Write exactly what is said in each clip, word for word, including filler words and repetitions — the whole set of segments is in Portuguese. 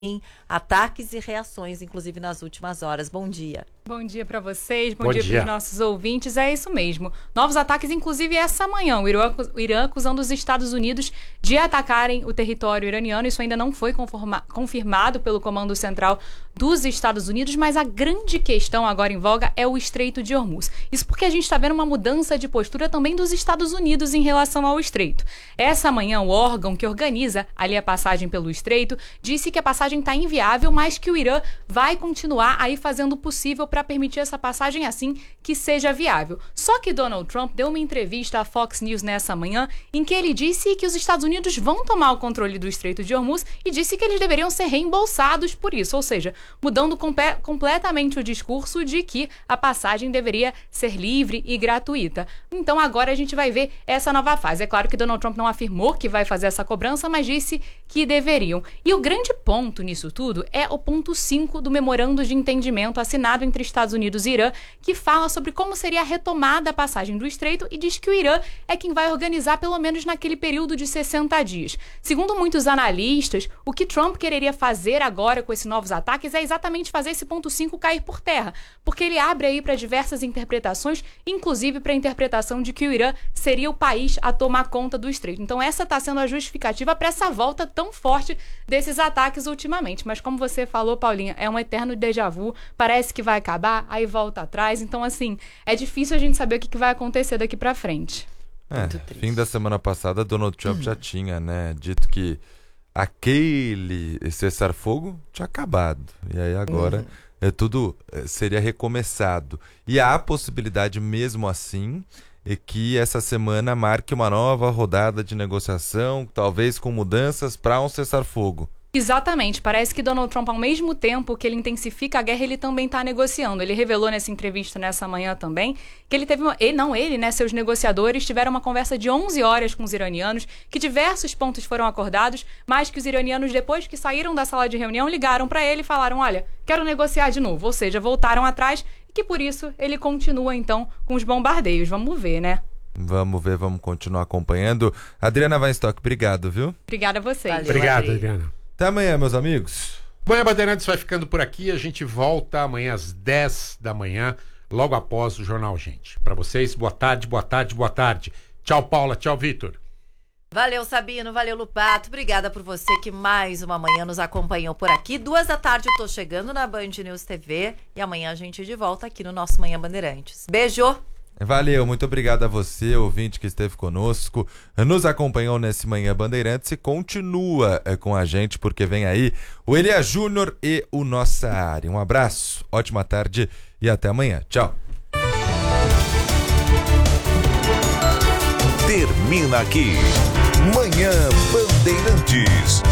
ataques e reações, inclusive nas últimas horas. Bom dia. Bom dia para vocês, bom, bom dia, dia. para os nossos ouvintes. É isso mesmo. Novos ataques, inclusive essa manhã. O Irã, o Irã acusando os Estados Unidos de atacarem o território iraniano. Isso ainda não foi conforma, confirmado pelo Comando Central dos Estados Unidos, mas a grande questão agora em voga é o Estreito de Hormuz. Isso porque a gente está vendo uma mudança de postura também dos Estados Unidos em relação ao Estreito. Essa manhã, o órgão que organiza ali a passagem pelo Estreito disse que a passagem está inviável, mas que o Irã vai continuar aí fazendo o possível para permitir essa passagem assim que seja viável. Só que Donald Trump deu uma entrevista à Fox News nessa manhã em que ele disse que os Estados Unidos vão tomar o controle do Estreito de Hormuz e disse que eles deveriam ser reembolsados por isso, ou seja, mudando compe- completamente o discurso de que a passagem deveria ser livre e gratuita. Então agora a gente vai ver essa nova fase. É claro que Donald Trump não afirmou que vai fazer essa cobrança, mas disse que deveriam. E o grande ponto nisso tudo é o ponto cinco do memorando de entendimento assinado entre Estados Unidos e Irã, que fala sobre como seria a retomada da passagem do Estreito e diz que o Irã é quem vai organizar pelo menos naquele período de sessenta dias. Segundo muitos analistas, o que Trump quereria fazer agora com esses novos ataques é exatamente fazer esse ponto cinco cair por terra, porque ele abre aí para diversas interpretações, inclusive para a interpretação de que o Irã seria o país a tomar conta do Estreito. Então essa está sendo a justificativa para essa volta tão forte desses ataques ultimamente. Mas como você falou, Paulinha, é um eterno déjà vu, parece que vai acabar, aí volta atrás. Então, assim, é difícil a gente saber o que vai acontecer daqui pra frente. É, fim da semana passada, Donald Trump uhum. já tinha, né, dito que aquele cessar-fogo tinha acabado. E aí agora uhum. é, tudo seria recomeçado. E há a possibilidade mesmo assim é que essa semana marque uma nova rodada de negociação, talvez com mudanças para um cessar-fogo. Exatamente, parece que Donald Trump, ao mesmo tempo que ele intensifica a guerra, ele também está negociando. Ele revelou nessa entrevista nessa manhã também que ele teve uma... Ele, não ele, né, seus negociadores tiveram uma conversa de onze horas com os iranianos, que diversos pontos foram acordados, mas que os iranianos, depois que saíram da sala de reunião, ligaram para ele e falaram, olha, quero negociar de novo, ou seja, voltaram atrás e que por isso ele continua então com os bombardeios. Vamos ver, né? Vamos ver, vamos continuar acompanhando. Adriana Weinstock, obrigado, viu? Obrigada a vocês. Valeu, obrigado, Adriana. Até amanhã, meus amigos. Manhã Bandeirantes vai ficando por aqui. A gente volta amanhã às dez da manhã, logo após o Jornal Gente. Para vocês, boa tarde, boa tarde, boa tarde. Tchau, Paula. Tchau, Vitor. Valeu, Sabino. Valeu, Lupato. Obrigada por você que mais uma manhã nos acompanhou por aqui. Duas da tarde eu tô chegando na Band News T V e amanhã a gente de volta aqui no nosso Manhã Bandeirantes. Beijo! Valeu, muito obrigado a você, ouvinte que esteve conosco, nos acompanhou nesse Manhã Bandeirantes e continua é, com a gente, porque vem aí o Elia Júnior e o Nossa Área. Um abraço, ótima tarde e até amanhã. Tchau. Termina aqui, Manhã Bandeirantes.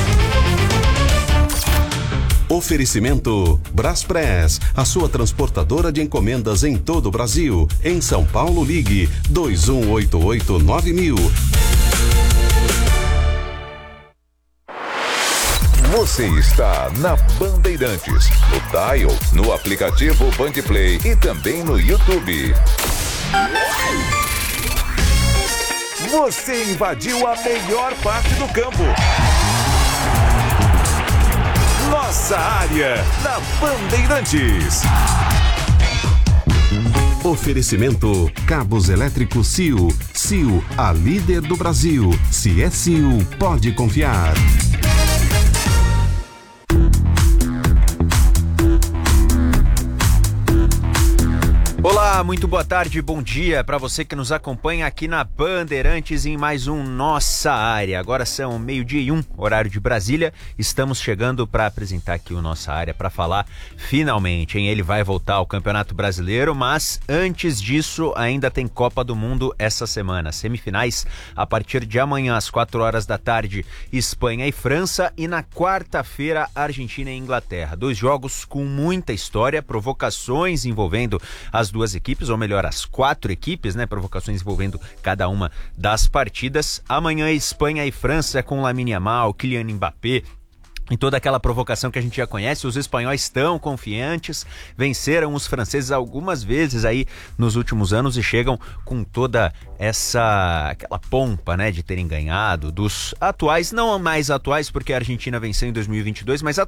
Oferecimento Braspress, a sua transportadora de encomendas em todo o Brasil. Em São Paulo, ligue dois um oito oito nove mil. Você está na Bandeirantes, no Dial, no aplicativo Bandplay e também no YouTube. Você invadiu a melhor parte do campo. Nossa Área, na Bandeirantes. Oferecimento Cabos Elétricos C I U. C I U, a líder do Brasil. Se é C I U, pode confiar. Olá, muito boa tarde, bom dia para você que nos acompanha aqui na Bandeirantes em mais um Nossa Área. Agora são meio-dia e um, horário de Brasília. Estamos chegando para apresentar aqui o Nossa Área para falar finalmente, hein? Ele vai voltar ao Campeonato Brasileiro, mas antes disso ainda tem Copa do Mundo essa semana. Semifinais a partir de amanhã às quatro horas da tarde, Espanha e França, e na quarta-feira Argentina e Inglaterra. Dois jogos com muita história, provocações envolvendo as duas equipes, ou melhor, as quatro equipes, né? Provocações envolvendo cada uma das partidas. Amanhã, Espanha e França com Lamine Yamal, Kylian Mbappé, em toda aquela provocação que a gente já conhece. Os espanhóis estão confiantes, venceram os franceses algumas vezes aí nos últimos anos e chegam com toda essa aquela pompa, né, de terem ganhado dos atuais, não mais atuais, porque a Argentina venceu em dois mil e vinte e dois, mas